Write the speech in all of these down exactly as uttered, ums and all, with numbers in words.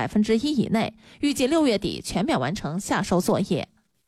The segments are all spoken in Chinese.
百分之一以内，预计六月底全面完成下收作业。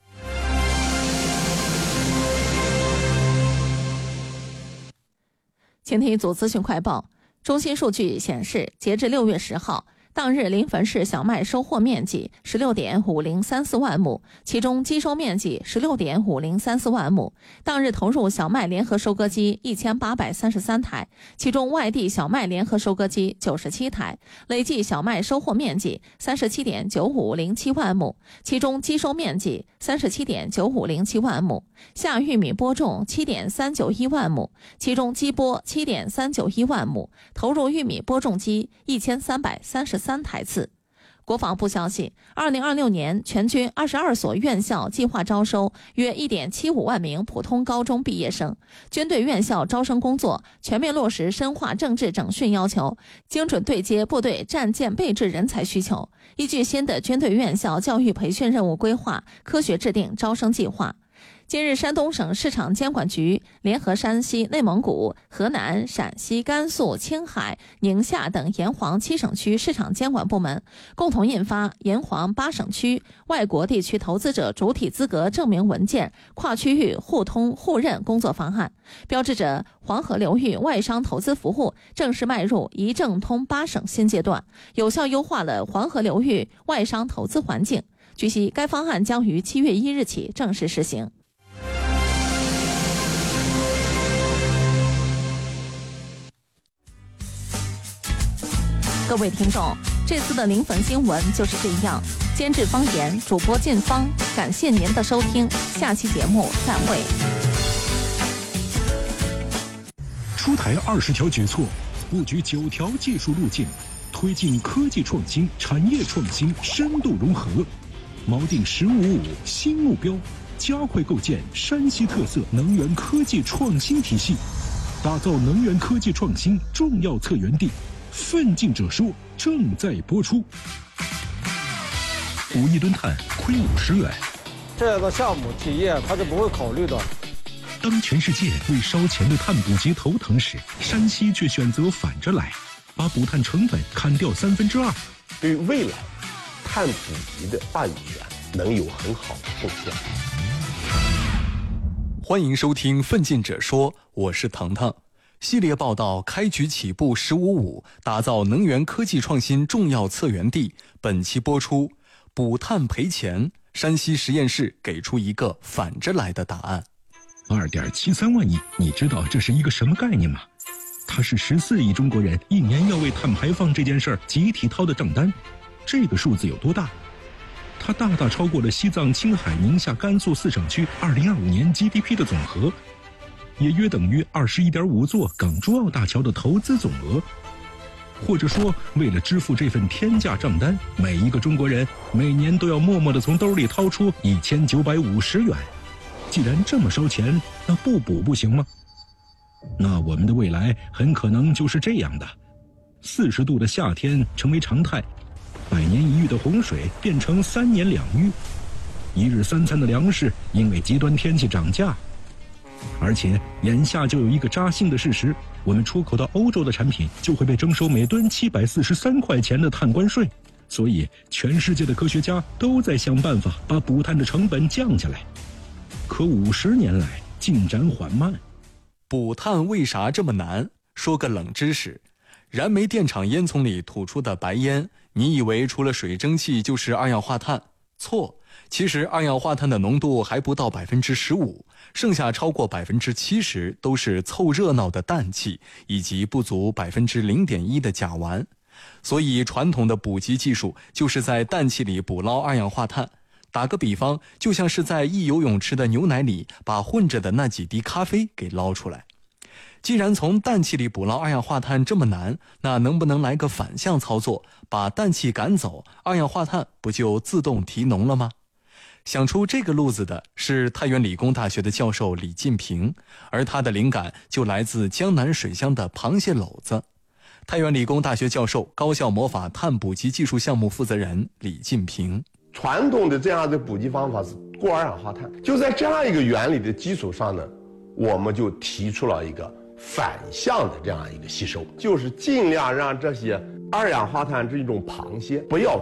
请听一组资讯快报。中心数据显示，截至六月十号，当日临汾市小麦收获面积 十六点五零三四万亩，其中机收面积 十六点五零三四万亩。当日投入小麦联合收割机一千八百三十三台，其中外地小麦联合收割机九十七台，累计小麦收获面积 三十七点九五零七万亩，其中机收面积 三十七点九五零七万亩。夏玉米播种 七点三九一万亩，其中机播 七点三九一万亩，投入玉米播种机一千三百三十三台次。国防部消息，二零二六年全军二十二所院校计划招收约 一点七五万名普通高中毕业生。军队院校招生工作全面落实深化政治整训要求，精准对接部队战舰备制人才需求，依据新的军队院校教育培训任务规划，科学制定招生计划。近日，山东省市场监管局联合山西、内蒙古、河南、陕西、甘肃、青海、宁夏等沿黄七省区市场监管部门共同印发沿黄八省区外国地区投资者主体资格证明文件跨区域互通互认工作方案，标志着黄河流域外商投资服务正式迈入一证通八省新阶段，有效优化了黄河流域外商投资环境。据悉，该方案将于七月一日起正式实行。各位听众，这次的临汾新闻就是这样。监制方言，主播建芳，感谢您的收听，下期节目再会。 出台二十条举措，布局九条技术路径，推进科技创新、产业创新深度融合，锚定“十五五”新目标，加快构建山西特色能源科技创新体系，打造能源科技创新重要策源地。奋进者说正在播出。五亿吨碳亏五十元， 这个项目企业他是不会考虑的。 当全世界为烧钱的碳捕集头疼时，山西却选择反着来，把补碳成本砍掉三分之二， 对未来碳捕集的话语权能有很好的贡献。 欢迎收听《奋进者说》，我是腾腾。系列报道开局起步十五五，打造能源科技创新重要策源地。本期播出，补碳赔钱，山西实验室给出一个反着来的答案。 二点七三万亿，你知道这是一个什么概念吗？它是十四亿中国人一年要为碳排放这件事儿集体掏的账单。这个数字有多大？它大大超过了西藏、青海、宁夏、甘肃四省区二零二五年 G D P 的总和。也约等于二十一点五座港珠澳大桥的投资总额。或者说，为了支付这份天价账单，每一个中国人每年都要默默地从兜里掏出一千九百五十元。既然这么烧钱，那不补不行吗？那我们的未来很可能就是这样的：四十度的夏天成为常态，百年一遇的洪水变成三年两遇，一日三餐的粮食因为极端天气涨价。而且眼下就有一个扎心的事实，我们出口到欧洲的产品就会被征收每吨七百四十三块钱的碳关税。所以全世界的科学家都在想办法把补碳的成本降下来。可五十年来进展缓慢。 补碳为啥这么难？说个冷知识，燃煤电厂烟囱里吐出的白烟，你以为除了水蒸气就是二氧化碳？错，其实二氧化碳的浓度还不到百分之十五，剩下超过百分之七十都是凑热闹的氮气，以及不足百分之零点一的甲烷。所以传统的捕集技术就是在氮气里捕捞二氧化碳。打个比方，就像是在一游泳池的牛奶里把混着的那几滴咖啡给捞出来。既然从氮气里捕捞二氧化碳这么难，那能不能来个反向操作，把氮气赶走，二氧化碳不就自动提浓了吗？想出这个路子的是太原理工大学的教授李进平，而他的灵感就来自江南水乡的螃蟹篓子。太原理工大学教授、高效魔法碳捕集技术项目负责人李进平。 传统的这样的捕集方法是过二氧化碳，就在这样一个原理的基础上呢，我们就提出了一个反向的这样一个吸收，就是尽量让这些二氧化碳这种螃蟹不要